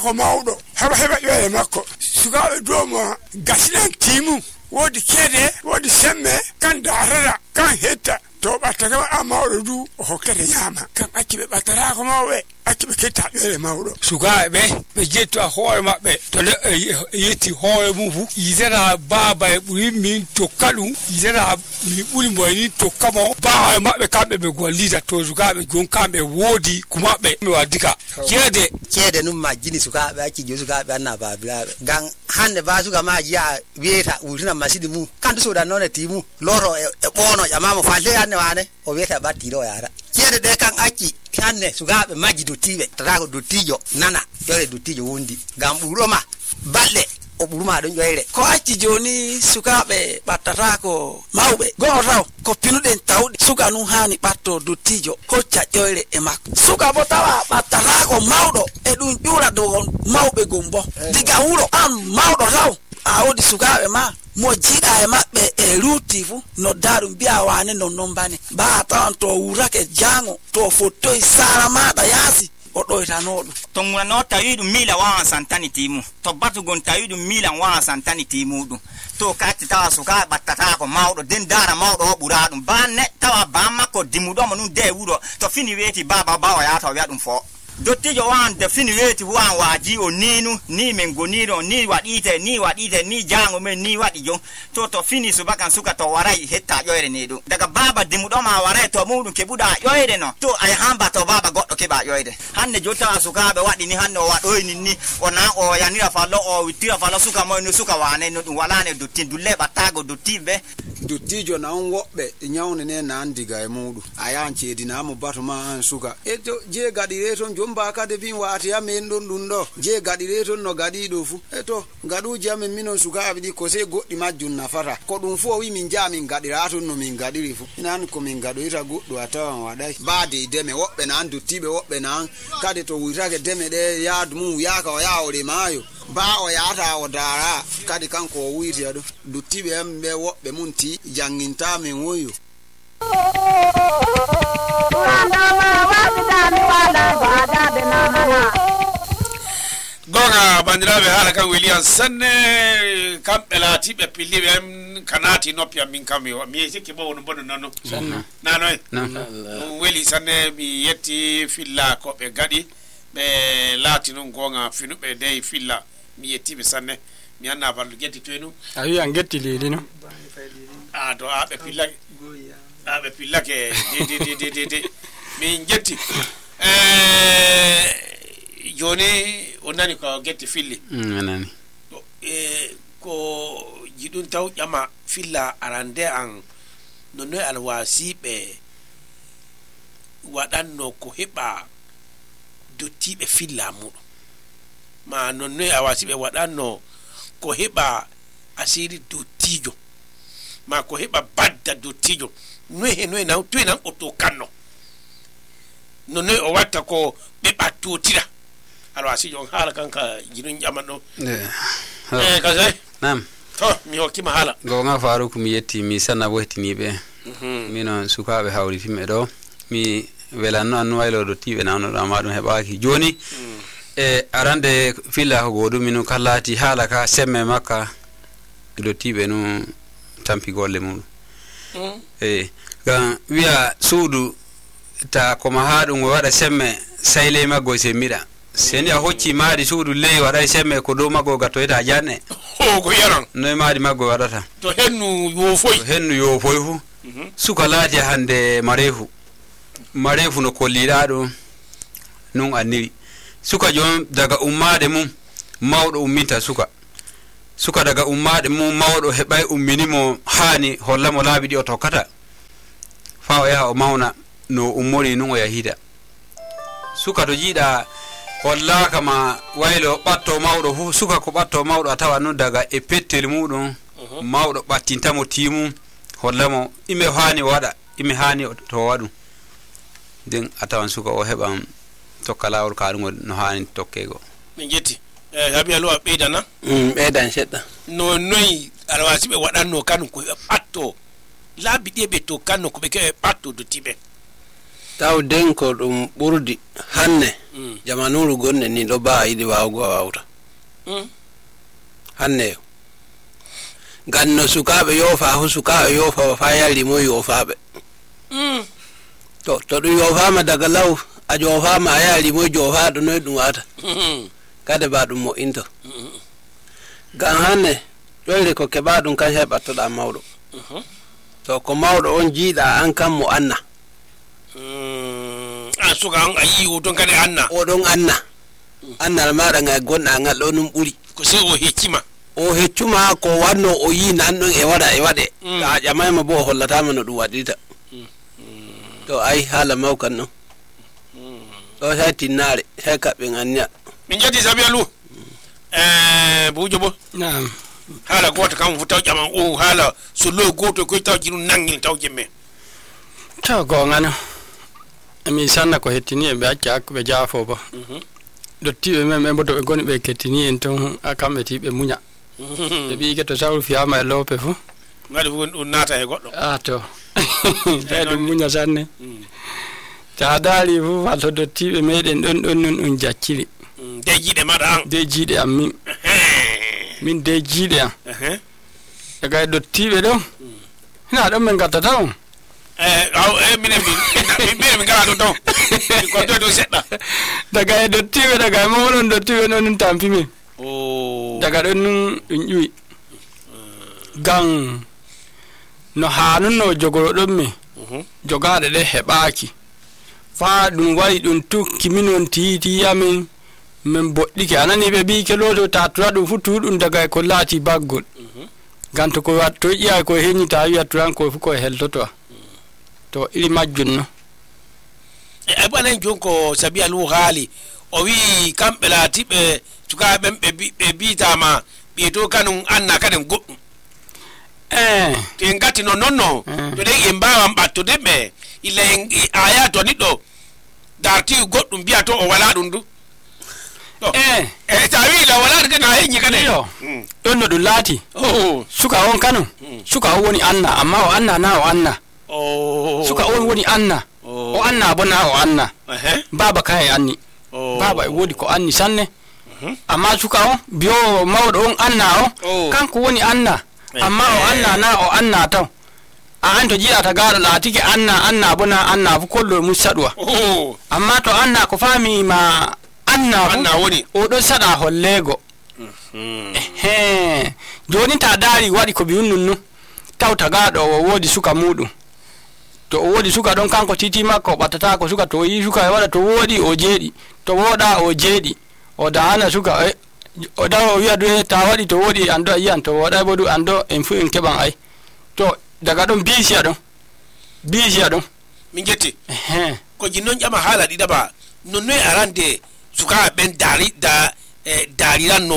ko mawdo heba yoy makko suka do mo gasnan timu wodi kede wodi semme kan darara kan hetta to bataka amawdo du o kede yama kan akibe batara ko mawbe akibe ketta yoy mawdo suka be jetto hoore mabbe to yeti hoore mufu izera baba e buri min to kalu izera mi buri moyni to kamo baba mabbe kambe be golida to suka be gon kambe wodi kuma be mi wadika kede num majini suka be aki jo suka be na babila gang hande ba suka maji ya weta ulina masidi mu kan so da none timu loro e bono yamama falle anne wane o weta batiro yara kede de kan aki kanne suka be maji do tibe tarago do tijo nana yore do tijo wondi gam buroma balle o buruma don yoyre ko acci joni sukabe battata ko mawbe go raw ko pinuden tawde suka nu hani batto do tijo hocca yoyre e makko suka bo tawa battata ko mawdo e dun jura do mawbe gombo diga wuro am mawdo raw awdi sukabe ma mo jida e mabbe e rutifu no darum biya wane non bane ba tan to wurake jango to fotoy sara mada yasi o do itanodo to ngano tayidu mila wa santani timu to batu gon tayidu mila wa santani timu du to kati tawa suka battata ko mawdo den dara mawdo o buradum banne tawa bamma ko dimudo mo nun de wuro to fini weti baba bawa ya to wi'a dum fo dottijo wan de fini weti wan waji o ninu ni men goniro ni wadite ni jango men ni wadi jo to fini subakan suka to warai hetta yoyre nedu daga baba dimudo ma warai to mudum kebuda yoyre no to ay hamba to baba goddo keba yoyre hanne jotta suka be wadi ni hanno wadoyni ni ona o yanira fallo o witira fallo suka mo no suka wane no dum walane dotti dulle batago dottibe dottijo na on wobbe nyawne ne na andiga e mudu ayanche dina mo batuma an suka eto je gadire ton jomba ka de bin waati amen don dundo je gadire ton no gadi do fu eto gaduji amen minon suka abidi ko se goddi majjun nafata ko dum fu o wi min jami gadira ton no min gadiri fu inan ko min gado ita goddo atawan wadai baade deme wobbe na dottibe wobbe na kade to wirage deme de yaadmu yaka o yaawre maayo ba o yaata o dara kadi kanko o witi ado dottibe ambe wobbe munti janginta min woyo gonga bandirabe hala kan William sanne kampela tibe pillibe kanati nopia min kamyo mi yeke bo no bono nano nano weli sanne mi yetti filla ko be gadi be lati non gonga finube dey filla mi yetti be sanne mi anna ballu getti toyno ayi an getti leli no do abe pilla ke de mi getti joni onani ko getti filli anani ko jidun taw jama filla arande an nonno alwasi be wadanno ko heba dottibe filla mudo ma nonno awasi be wadanno ko heba asiri dottijo ma ko heba badda dottijo no na tuina oto kanno nonno o watta ko be battotira alwasi jon hala kanka jinun jamano kaza nam to mi hokki mahala gonga Faruk mi yetti mi sanna bohtini be mino sukabe hawri fimme do mi welanno an waylo do tibe nano da madum hebaaki joni arande filla ko godu mino kallati hala ka semme makka do tibe no tampi golle mum ga wiya suudu ta ko ma haadum wada semme sayle maggo semmida seni a hocci maadi suudu ley wada semme ko do maggo gatoyta janne ko yaran no maadi maggo wadata to hennu yo foy fu suka laati hande marefu no kollida do non anniri suka jon daga ummade mum mawdo ummita suka daga ummade mum mawdo hebay umminimo hani hollamo laabidi o tokkata faaw ya o mawna no ummori non o yahida suka to jida walla kama waylo batto mawdo fu suka ko batto mawdo atawa no daga e pettel mudum mawdo battintamo timu hollamo ime hani to wadu den atawan suka o heban tokkalawol kaango no hani tokkego min jetti habi alwa beedana beedan sedda no noy alwasi be wadanno kanu ko batto labi debe to kanu ko be ke batto do tibe taw den ko dum burdi hanne jamanuru gonne ni do ba yidi waawgo waawta hanne ganno sukabe yofa hu sukabe yofa fa yali mo yofabe to du yofama daga law a jofama yali mo jofa do no dum wata kada ba dum mo into gan hanne dole ko keba dum kan heba to da mawdo to ko mawdo on jiida an kam mo anna a suka an ayi o don kada anna o don anna anna ma da nga gonna ngal do num buri ko sai o hekima ko wanno o yi nan don e wade ta jamai ma bo hollata ma no du wadita to ai hala mawkan no to sai tinare sai ka bin anya min jadi sabialu bujo bo na'am hala gota kan futa jaman o hala so lo goto ko taw jinu nangil taw jemme to go ngano mi sanna ko hettini e be acca be jaafo ba dottibe men bodo be goni be kettini en ton akambe tibe munya be bi ke to sawru fiama e lope fu ngadi fu on nata e goddo to dum munya sanne ta dali fu fa to dottibe meden don nun jacciri de jide mada an de jide am min de jide an daga dottibe do hina don men gatta taw min gara don ko do sedda daga dottibe daga mo non dottibe non tampi mi daga don nun yui gang no hanun no jogoro don mi jogade de hebaaki fa dum wari dum tukki minon titi yamin men boddike anani be bi ke lodo ta tura dum futu dum daga ko lati baggol ganto ko watto iya ko henni ta wi'a turan ko fu ko heltoto to ili majjunno e banen jonko sabi alu hali o wi kambe lati be tuka be bitama be to kanun anna kaden goddum te ngati no nonno to de embawa mbatto de be ile aya to nido darti goddum biya to o wala dum du tawi la wala de na henyi kane yo don no dum lati suka on kanu suka woni anna amma o anna na o anna suka on woni anna o anna bona o anna baba kai anni baba wodi ko anni sanne amma suka on biyo mawdo on anna o kanko woni anna amma o anna na o anna taw a anto jiya ta gara latike anna bona anna fu kollo musadwa amma to anna ko fami ma anna woni o do sada hollego joni ta dari wadi ko biun nunnu tawta gado o wodi suka mudum to o wodi suka don kanko titi makko batata ko suka to yi suka wada to wodi o jeedi to woda o jeedi o daana suka o dawo wi'a do ta wadi to wodi ando yi'an to woda bodu ando en fu en keban ay to daga don bisiya don min jetti ko jinnon jama hala didaba nonno arande suka ben dari ran